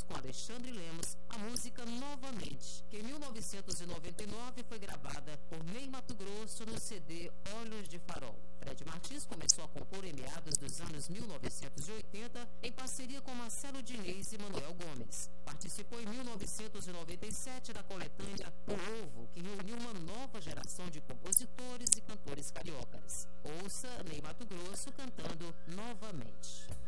com Alexandre Lemos, a música Novamente, que em 1999 foi gravada por Ney Matogrosso no CD Olhos de Farol. Fred Martins começou a compor em meados dos anos 1980 em parceria com Marcelo Diniz e Manuel Gomes. Participou em 1997 da coletânea O Ovo, que reuniu uma nova geração de compositores e cantores cariocas. Ouça Ney Matogrosso cantando Novamente.